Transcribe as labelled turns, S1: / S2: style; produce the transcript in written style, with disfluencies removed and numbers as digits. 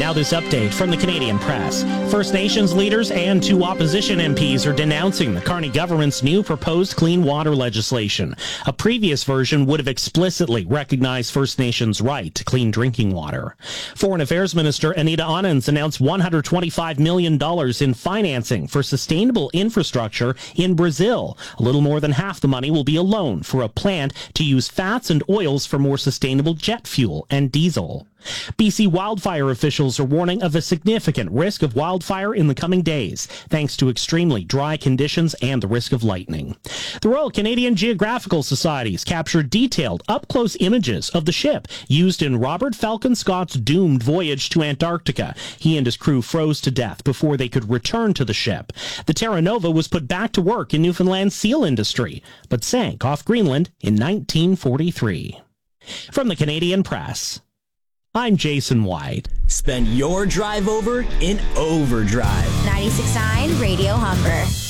S1: Now this update from the Canadian Press. First Nations leaders and 2 opposition MPs are denouncing the Carney government's new proposed clean water legislation. A previous version would have explicitly recognized First Nations' right to clean drinking water. Foreign Affairs Minister Anita Anand announced $125 million in financing for sustainable infrastructure in Brazil. A little more than half the money will be a loan for a plant to use fats and oils for more sustainable jet fuel and diesel. BC wildfire officials are warning of a significant risk of wildfire in the coming days, thanks to extremely dry conditions and the risk of lightning. The Royal Canadian Geographical Societies captured detailed, up-close images of the ship used in Robert Falcon Scott's doomed voyage to Antarctica. He and his crew froze to death before they could return to the ship. The Terra Nova was put back to work in Newfoundland's seal industry, but sank off Greenland in 1943. From the Canadian Press, I'm Jason White.
S2: Spend your drive over in overdrive.
S3: 96.9 Radio Humber.